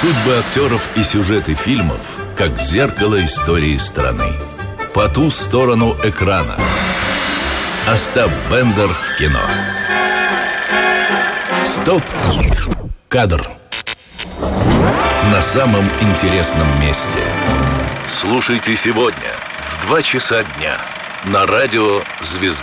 Судьбы актеров и сюжеты фильмов, как зеркало истории страны. По ту сторону экрана. Остап Бендер в кино. Стоп! Кадр. На самом интересном месте. Слушайте сегодня в 2 часа дня на радио «Звезда».